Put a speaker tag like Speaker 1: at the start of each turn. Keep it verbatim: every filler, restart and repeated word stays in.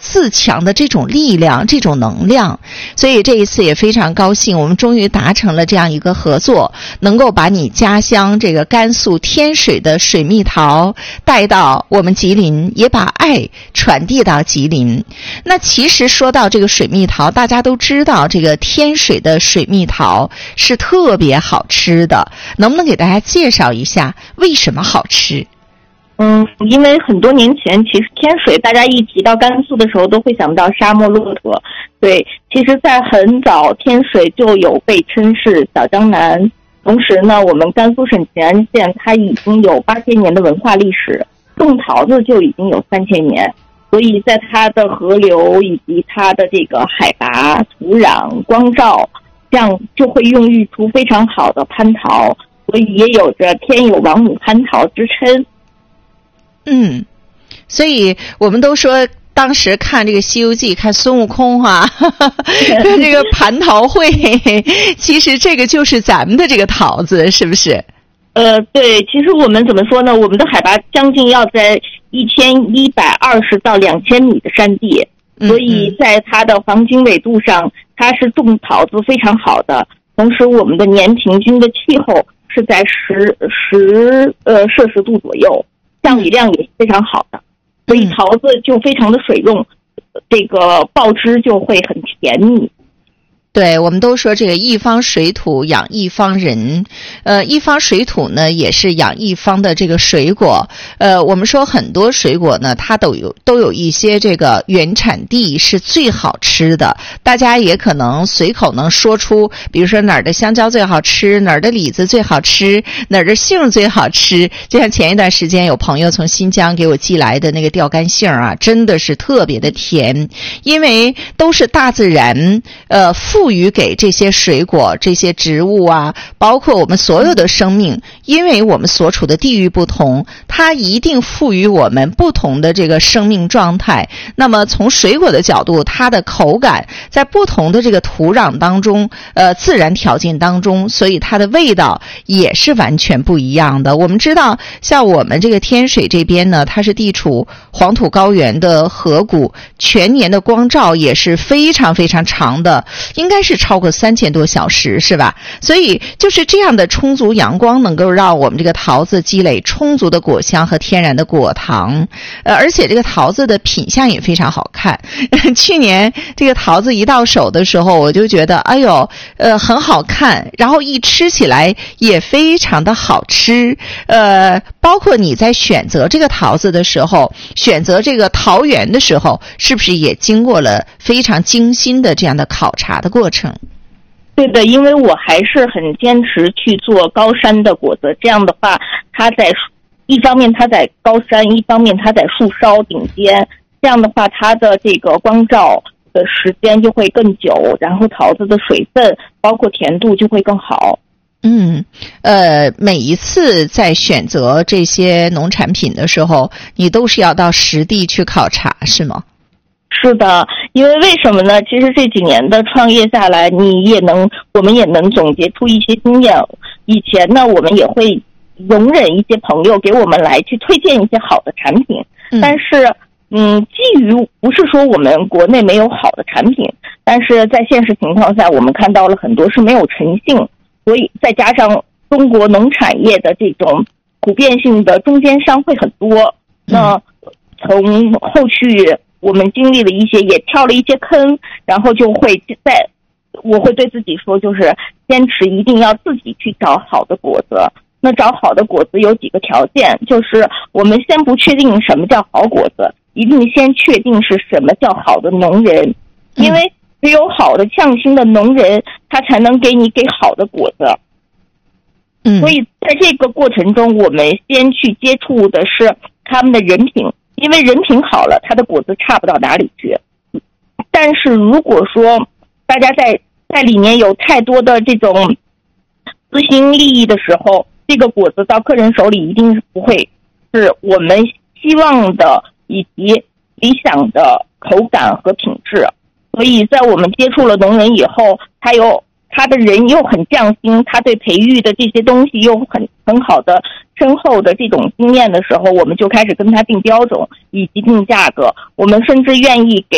Speaker 1: 自强的这种力量，这种能量。所以这一次也非常高兴，我们终于达成了这样一个合作，能够把你家乡这个甘肃天水的水蜜桃带到我们吉林，也把爱传递到吉林。那其实说到这个水蜜桃，大家都知道这个天水的水蜜桃是特别好吃的，能不能给大家介绍一下为什么好吃？
Speaker 2: 嗯，因为很多年前，其实天水大家一提到甘肃的时候，都会想到沙漠骆驼。对，其实在很早，天水就有被称是小江南。同时呢，我们甘肃省吉安县它已经有八千年的文化历史，种桃子就已经有三千年。所以在它的河流以及它的这个海拔、土壤、光照，这样就会孕育出非常好的蟠桃，所以也有着天有王母蟠桃之称。
Speaker 1: 嗯，所以我们都说当时看这个《西游记》，看孙悟空啊，呵呵这个蟠桃会，其实这个就是咱们的这个桃子，是不是？
Speaker 2: 呃，对，其实我们怎么说呢？我们的海拔将近要在一千一百二十到两千米的山地，所以在它的黄金纬度上，它是种桃子非常好的。同时，我们的年平均的气候是在十十呃摄氏度左右。降雨量也是非常好的，所以桃子就非常的水润，这个爆汁就会很甜蜜。
Speaker 1: 对，我们都说这个一方水土养一方人，呃，一方水土呢也是养一方的这个水果。呃，我们说很多水果呢，它都有都有一些这个原产地是最好吃的。大家也可能随口能说出，比如说哪儿的香蕉最好吃，哪儿的李子最好吃，哪儿的杏最好吃。就像前一段时间有朋友从新疆给我寄来的那个钓竿杏啊，真的是特别的甜，因为都是大自然呃赋予给这些水果、这些植物啊，包括我们所有的生命，因为我们所处的地域不同，它一定赋予我们不同的这个生命状态。那么从水果的角度，它的口感在不同的这个土壤当中，呃，自然条件当中，所以它的味道也是完全不一样的。我们知道，像我们这个天水这边呢，它是地处黄土高原的河谷，全年的光照也是非常非常长的，应该是超过三千多小时，是吧？所以就是这样的充足阳光，能够让我们这个桃子积累充足的果香和天然的果糖。呃，而且这个桃子的品相也非常好看。去年这个桃子一到手的时候，我就觉得，哎呦，呃，很好看，然后一吃起来也非常的好吃。呃，包括你在选择这个桃子的时候，选择这个桃园的时候，是不是也经过了非常精心的这样的考察的过程？
Speaker 2: 对的，因为我还是很坚持去做高山的果子，这样的话，它在一方面它在高山，一方面它在树梢顶尖，这样的话，它的这个光照的时间就会更久，然后桃子的水分包括甜度就会更好。
Speaker 1: 嗯，呃，每一次在选择这些农产品的时候，你都是要到实地去考察，是吗？
Speaker 2: 是的，因为为什么呢？其实这几年的创业下来，你也能，我们也能总结出一些经验。以前呢，我们也会容忍一些朋友给我们来去推荐一些好的产品，嗯、但是，嗯，基于不是说我们国内没有好的产品，但是在现实情况下，我们看到了很多是没有诚信，所以再加上中国农产业的这种普遍性的中间商会很多，那从后续。我们经历了一些，也跳了一些坑，然后就会在，我会对自己说，就是坚持一定要自己去找好的果子。那找好的果子有几个条件，就是我们先不确定什么叫好果子，一定先确定是什么叫好的农人，因为只有好的匠心的农人，他才能给你给好的果子。嗯，所以在这个过程中，我们先去接触的是他们的人品。因为人品好了，它的果子差不到哪里去。但是如果说大家在在里面有太多的这种私心利益的时候，这个果子到客人手里一定是不会是我们希望的以及理想的口感和品质。所以在我们接触了农人以后，他有他的人又很匠心，他对培育的这些东西又很很好的深厚的这种经验的时候，我们就开始跟他定标准以及定价格，我们甚至愿意给